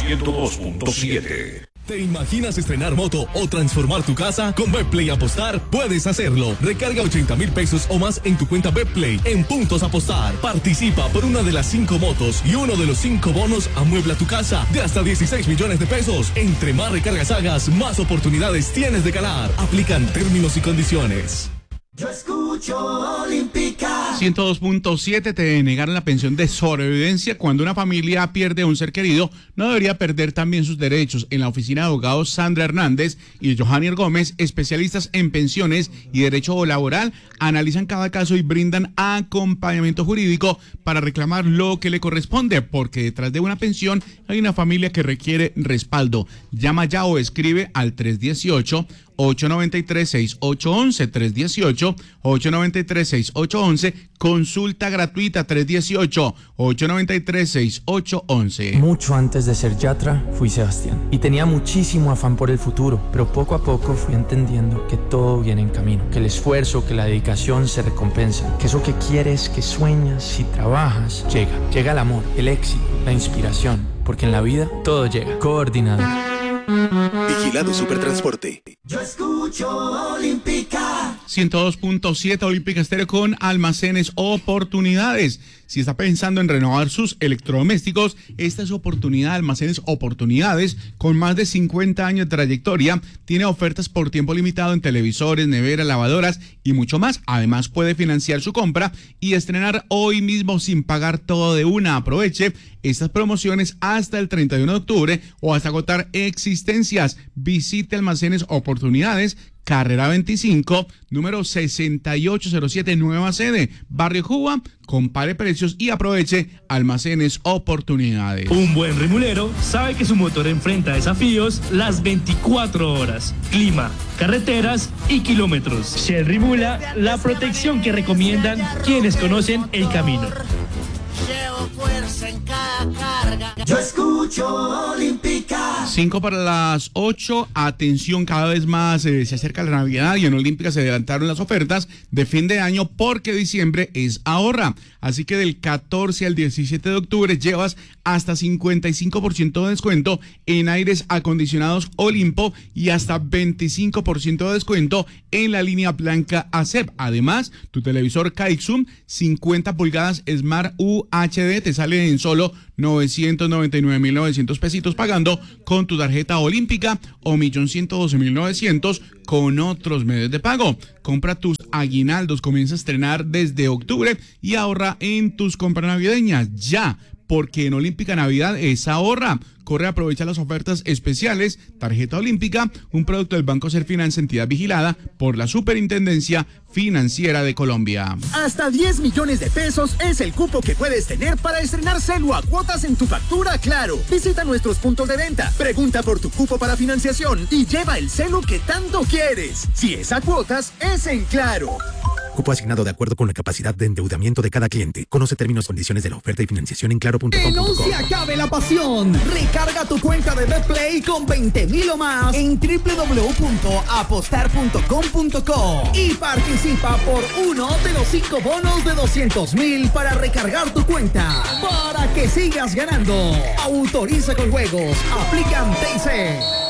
102.7. ¿Te imaginas estrenar moto o transformar tu casa? Con Betplay Apostar puedes hacerlo. Recarga 80,000 pesos o más en tu cuenta Betplay en Puntos Apostar. Participa por una de las 5 motos y uno de los 5 bonos amuebla tu casa de hasta 16 millones de pesos. Entre más recargas hagas, más oportunidades tienes de ganar. Aplican términos y condiciones. Yo escucho Olímpica. 102.7. Te denegaron la pensión de sobrevivencia. Cuando una familia pierde a un ser querido, no debería perder también sus derechos. En la oficina de abogados Sandra Hernández y Johanier Gómez, especialistas en pensiones y derecho laboral, analizan cada caso y brindan acompañamiento jurídico para reclamar lo que le corresponde, porque detrás de una pensión hay una familia que requiere respaldo. Llama ya o escribe al 318-893-6811, 318-893-6811, consulta gratuita 318-893-6811. Mucho antes de ser Yatra, fui Sebastián y tenía muchísimo afán por el futuro, pero poco a poco fui entendiendo que todo viene en camino, que el esfuerzo, que la dedicación se recompensan, que eso que quieres, que sueñas, si trabajas, llega el amor, el éxito, la inspiración, porque en la vida todo llega. Coordinado. Vigilado Supertransporte. Yo escucho Olímpica. 102.7. Olímpica Estéreo con almacenes oportunidades. Si está pensando en renovar sus electrodomésticos, esta es su oportunidad. Almacenes Oportunidades, con más de 50 años de trayectoria, tiene ofertas por tiempo limitado en televisores, neveras, lavadoras y mucho más. Además, puede financiar su compra y estrenar hoy mismo sin pagar todo de una. Aproveche estas promociones hasta el 31 de octubre o hasta agotar existencias. Visite Almacenes Oportunidades, Carrera 25, número 6807, nueva sede, Barrio Juba. Compare precios y aproveche Almacenes Oportunidades. Un buen rimulero sabe que su motor enfrenta desafíos las 24 horas. Clima, carreteras y kilómetros. Shell Rimula, la protección que recomiendan quienes conocen el camino. Llevo fuerza en cada carga. Yo escucho Olímpica. 7:05. Atención, cada vez más se acerca la Navidad y en Olímpica se adelantaron las ofertas de fin de año porque diciembre es ahorra. Así que del 14 al 17 de octubre llevas hasta 55% de descuento en aires acondicionados Olimpo y hasta 25% de descuento en la línea blanca ACEP. Además, tu televisor Kaixum 50 pulgadas Smart UHD te sale en solo 999.900 pesitos pagando con tu tarjeta Olímpica o 1.112.900 con otros medios de pago. Compra tus aguinaldos, comienza a estrenar desde octubre y ahorra en tus compras navideñas ya, porque en Olímpica Navidad es ahorra. Corre a aprovechar las ofertas especiales. Tarjeta Olímpica, un producto del Banco Serfinanza, entidad vigilada por la Superintendencia Financiera de Colombia. Hasta 10 millones de pesos es el cupo que puedes tener para estrenar celu a cuotas en tu factura Claro. Visita nuestros puntos de venta, pregunta por tu cupo para financiación y lleva el celu que tanto quieres. Si es a cuotas, es en Claro. Cupo asignado de acuerdo con la capacidad de endeudamiento de cada cliente. Conoce términos y condiciones de la oferta y financiación en claro.com. ¡Que no se acabe la pasión! Recarga tu cuenta de Betplay con 20,000 o más en www.apostar.com.co y participa por uno de los 5 bonos de 200,000 para recargar tu cuenta. Para que sigas ganando. Autoriza con juegos. Aplican TIC.